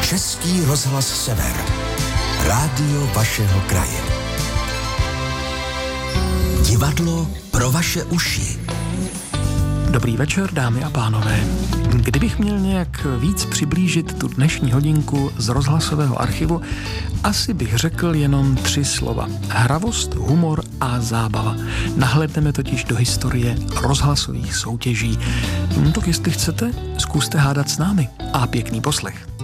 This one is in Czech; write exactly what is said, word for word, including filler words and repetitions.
Český rozhlas Sever. Rádio vašeho kraje. Divadlo pro vaše uši. Dobrý večer, dámy a pánové. Kdybych měl nějak víc přiblížit tu dnešní hodinku z rozhlasového archivu, asi bych řekl jenom tři slova. Hravost, humor a zábava. Nahlédneme totiž do historie rozhlasových soutěží. Tak jestli chcete, zkuste hádat s námi a pěkný poslech.